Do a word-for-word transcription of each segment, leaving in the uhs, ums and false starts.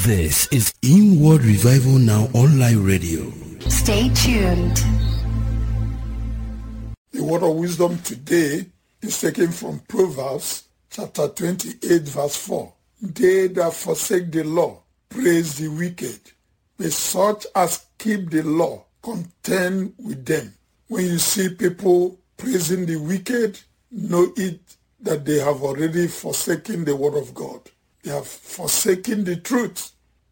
This is Inward Revival Now Online Radio. Stay tuned. The word of wisdom today is taken from Proverbs chapter twenty-eight verse four. They that forsake the law praise the wicked, but such as keep the law contend with them. When you see people praising the wicked, know it that they have already forsaken the word of God. They have forsaken the truth.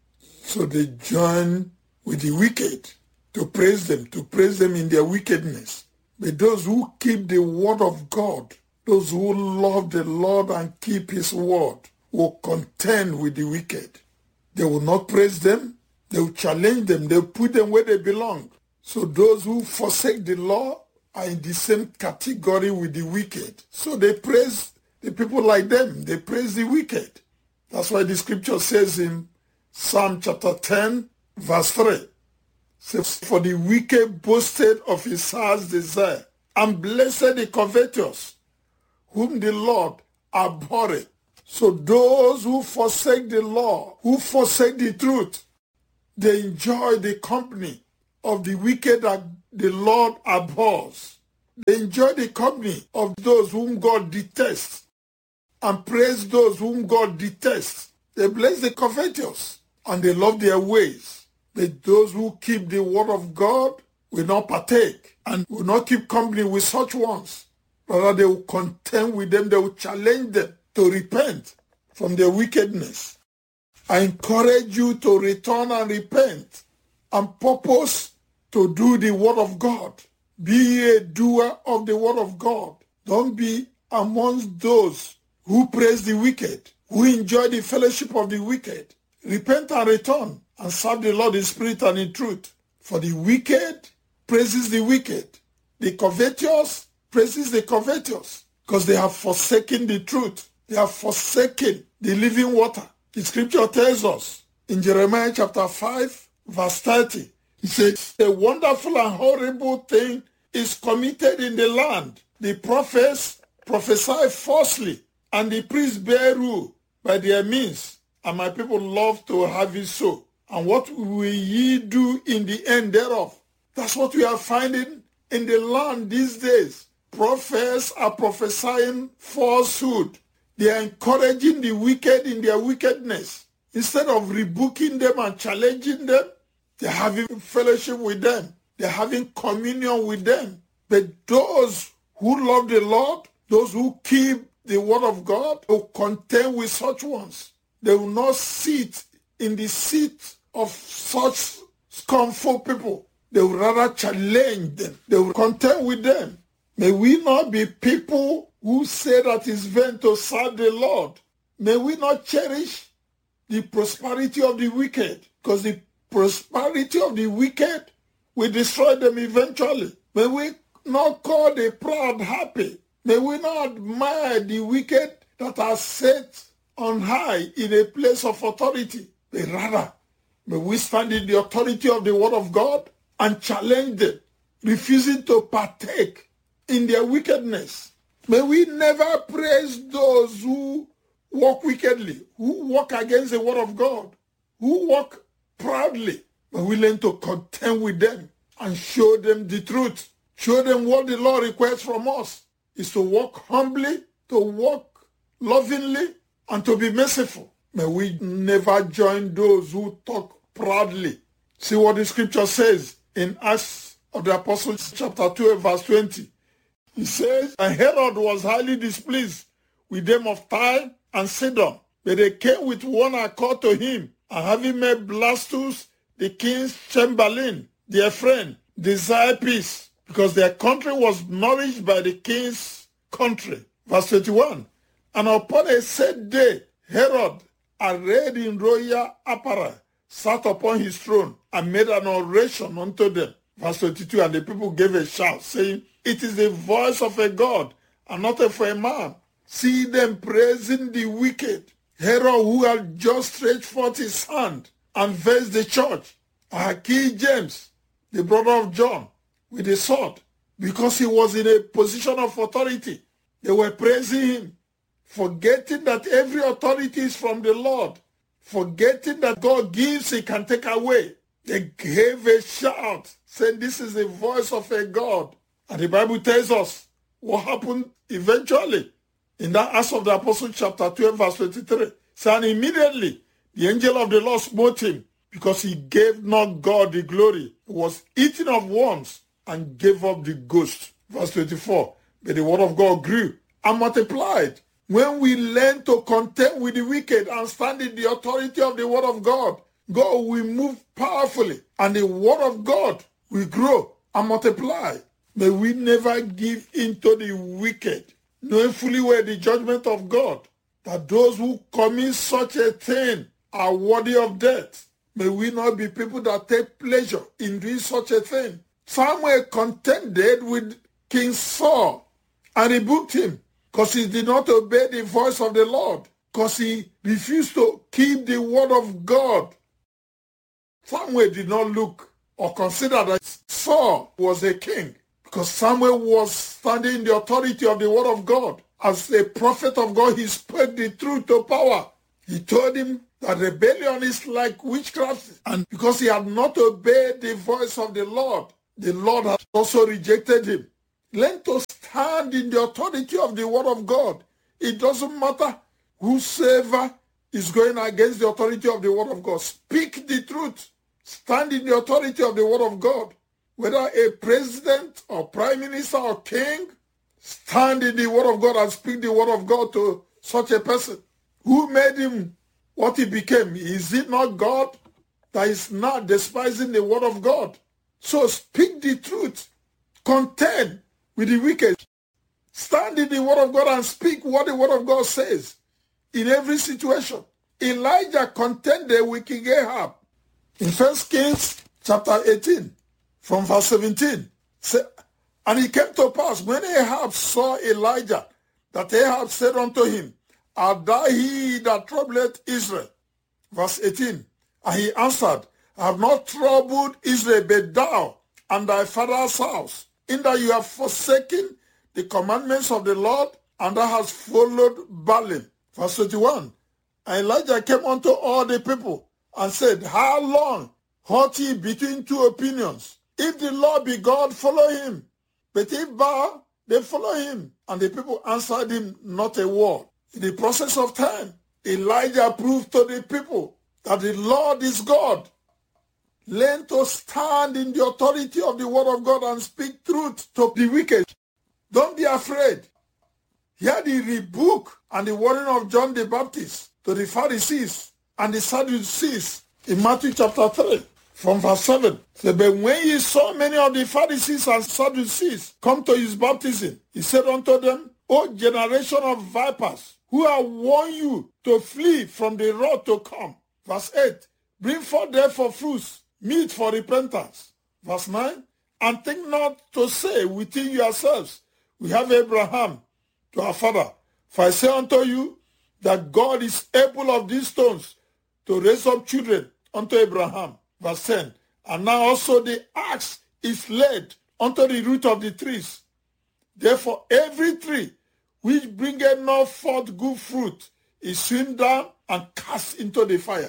So they join with the wicked to praise them, to praise them in their wickedness. But those who keep the word of God, those who love the Lord and keep his word, will contend with the wicked. They will not praise them. They will challenge them. They will put them where they belong. So those who forsake the law are in the same category with the wicked. So they praise the people like them. They praise the wicked. That's why the scripture says in Psalm chapter ten, verse three, says, for the wicked boasted of his heart's desire, and blessed the covetous, whom the Lord abhorreth. So those who forsake the law, who forsake the truth, they enjoy the company of the wicked that the Lord abhors. They enjoy the company of those whom God detests, and praise those whom God detests. They bless the covetous, and they love their ways. But those who keep the word of God will not partake and will not keep company with such ones. Rather, they will contend with them. They will challenge them to repent from their wickedness. I encourage you to return and repent and purpose to do the word of God. Be a doer of the word of God. Don't be amongst those who praise the wicked, who enjoy the fellowship of the wicked. Repent and return and serve the Lord in spirit and in truth. For the wicked praises the wicked. The covetous praises the covetous, because they have forsaken the truth. They have forsaken the living water. The scripture tells us in Jeremiah chapter five, verse thirty, it says, a wonderful and horrible thing is committed in the land. The prophets prophesy falsely, and the priests bear rule by their means, and my people love to have it so. And what will ye do in the end thereof? That's what we are finding in the land these days. Prophets are prophesying falsehood. They are encouraging the wicked in their wickedness. Instead of rebuking them and challenging them, they're having fellowship with them. They're having communion with them. But those who love the Lord, those who keep the word of God, will contend with such ones. They will not sit in the seat of such scornful people. They will rather challenge them. They will contend with them. May we not be people who say that it's vain to serve the Lord. May we not cherish the prosperity of the wicked, because the prosperity of the wicked will destroy them eventually. May we not call the proud happy. May we not admire the wicked that are set on high in a place of authority. But rather, may we stand in the authority of the word of God and challenge them, refusing to partake in their wickedness. May we never praise those who walk wickedly, who walk against the word of God, who walk proudly. May we learn to contend with them and show them the truth. Show them what the Lord requires from us is to walk humbly, to walk lovingly, and to be merciful. May we never join those who talk proudly. See what the scripture says in Acts of the Apostles chapter two verse twenty. It says, and Herod was highly displeased with them of Tyre and Sidon, but they came with one accord to him, and having made Blastus the king's chamberlain, their friend, desire peace, because their country was nourished by the king's country. Verse twenty-one, and upon a set day, Herod, arrayed in royal apparel, sat upon his throne and made an oration unto them. Verse twenty-two, and the people gave a shout, saying, it is the voice of a God, and not of a man. See them praising the wicked. Herod, who had just stretched forth his hand and vexed the church, and killed James, the brother of John, with a sword, because he was in a position of authority. They were praising him, forgetting that every authority is from the Lord, forgetting that God gives, he can take away. They gave a shout, saying, this is the voice of a God. And the Bible tells us what happened eventually. In that Acts of the Apostles chapter twelve verse twenty-three. So, and immediately the angel of the Lord smote him, because he gave not God the glory. He was eaten of worms and gave up the ghost. Verse twenty-four. But the word of God grew and multiplied. When we learn to contend with the wicked and stand in the authority of the word of God, God will move powerfully, and the word of God will grow and multiply. May we never give in to the wicked, knowing fully well the judgment of God, that those who commit such a thing are worthy of death. May we not be people that take pleasure in doing such a thing. Samuel contended with King Saul and rebuked him, because he did not obey the voice of the Lord, because he refused to keep the word of God. Samuel did not look or consider that Saul was a king, because Samuel was standing in the authority of the word of God. As a prophet of God, he spoke the truth to power. He told him that rebellion is like witchcraft, and because he had not obeyed the voice of the Lord, the Lord had also rejected him. Learn to stand in the authority of the word of God. It doesn't matter whosoever is going against the authority of the word of God. Speak the truth. Stand in the authority of the word of God. Whether a president or prime minister or king, stand in the word of God and speak the word of God to such a person. Who made him what he became? Is it not God that is not despising the word of God? So speak the truth. Contend with the wicked. Stand in the word of God and speak what the word of God says in every situation. Elijah contended with King Ahab. In First Kings chapter eighteen, from verse seventeen, and it came to pass, when Ahab saw Elijah, that Ahab said unto him, art thou he that troubleth Israel? Verse eighteen, and he answered, I have not troubled Israel, but thou and thy father's house, in that you have forsaken the commandments of the Lord, and thou hast followed Baalim. Verse twenty-one, and Elijah came unto all the people, and said, how long halt ye between two opinions? If the Lord be God, follow him. But if Baal, they follow him. And the people answered him not a word. In the process of time, Elijah proved to the people that the Lord is God. Learn to stand in the authority of the word of God and speak truth to the wicked. Don't be afraid. Hear the rebuke and the warning of John the Baptist to the Pharisees and the Sadducees in Matthew chapter three, from verse seven. So, but when he saw many of the Pharisees and Sadducees come to his baptism, he said unto them, O generation of vipers, who have warned you to flee from the wrath to come. Verse eight, bring forth therefore fruits, meet for repentance. Verse nine, and think not to say within yourselves, we have Abraham to our father. For I say unto you, that God is able of these stones to raise up children unto Abraham. Verse ten, and now also the axe is laid unto the root of the trees. Therefore every tree which bringeth not forth good fruit is swinged down and cast into the fire.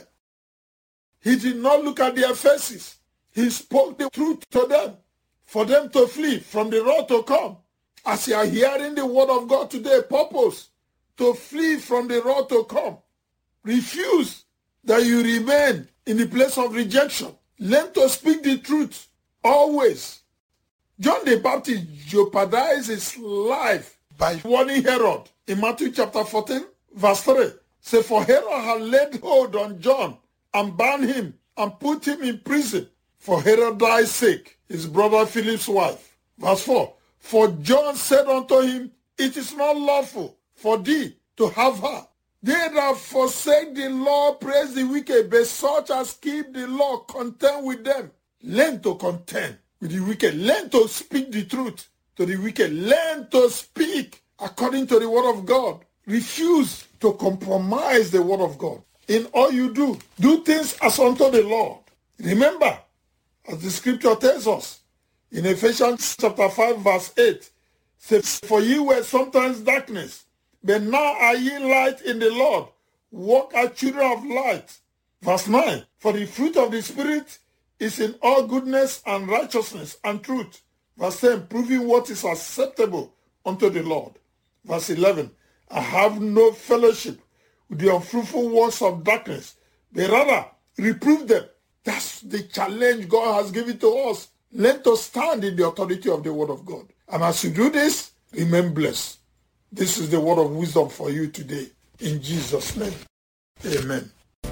He did not look at their faces. He spoke the truth to them, for them to flee from the wrath to come. As you are hearing the word of God today, purpose to flee from the wrath to come. Refuse that you remain in the place of rejection. Learn to speak the truth always. John the Baptist jeopardized his life by warning Herod in Matthew chapter fourteen, verse three. Say, for Herod had laid hold on John and bound him and put him in prison for Herod's sake, his brother Philip's wife. Verse four. For John said unto him, it is not lawful for thee to have her. They that forsake the law praise the wicked, but such as keep the law contend with them. Learn to contend with the wicked. Learn to speak the truth to the wicked. Learn to speak according to the word of God. Refuse to compromise the word of God. In all you do, do things as unto the Lord. Remember, as the scripture tells us, in Ephesians chapter five, verse eight, says, for ye were sometimes darkness, but now are ye light in the Lord. Walk as children of light. Verse nine, for the fruit of the Spirit is in all goodness and righteousness and truth. Verse ten, proving what is acceptable unto the Lord. Verse eleven, I have no fellowship with the unfruitful works of darkness, but rather reprove them. That's the challenge God has given to us. Let us stand in the authority of the word of God. And as you do this, remain blessed. This is the word of wisdom for you today. In Jesus' name, amen.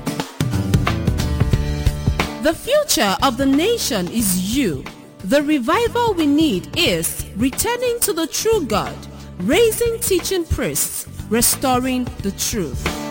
The future of the nation is you. The revival we need is returning to the true God, raising teaching priests, restoring the truth.